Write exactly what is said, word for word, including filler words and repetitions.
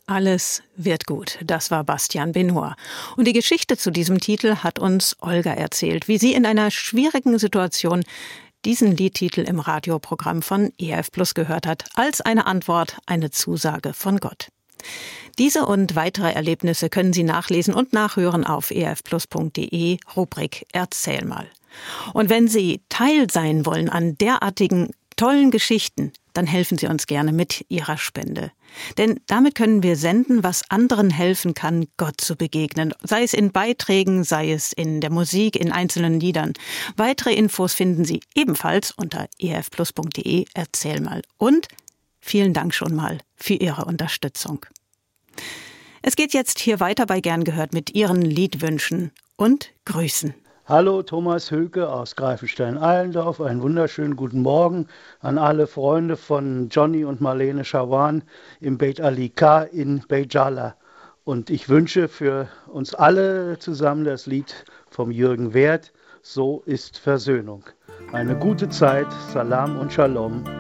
Alles wird gut. Das war Bastian Benoit. Und die Geschichte zu diesem Titel hat uns Olga erzählt, wie sie in einer schwierigen Situation diesen Liedtitel im Radioprogramm von E F Plus gehört hat, als eine Antwort, eine Zusage von Gott. Diese und weitere Erlebnisse können Sie nachlesen und nachhören auf e f plus punkt d e, Rubrik Erzähl mal. Und wenn Sie Teil sein wollen an derartigen tollen Geschichten, dann helfen Sie uns gerne mit Ihrer Spende. Denn damit können wir senden, was anderen helfen kann, Gott zu begegnen. Sei es in Beiträgen, sei es in der Musik, in einzelnen Liedern. Weitere Infos finden Sie ebenfalls unter e f plus punkt d e. Erzähl mal. Und vielen Dank schon mal für Ihre Unterstützung. Es geht jetzt hier weiter bei Gern gehört mit Ihren Liedwünschen und Grüßen. Hallo, Thomas Höke aus Greifenstein-Allendorf. Einen wunderschönen guten Morgen an alle Freunde von Johnny und Marlene Schawan im Beit Ali K in Beit Jala. Und ich wünsche für uns alle zusammen das Lied vom Jürgen Werth, So ist Versöhnung. Eine gute Zeit, Salam und Shalom.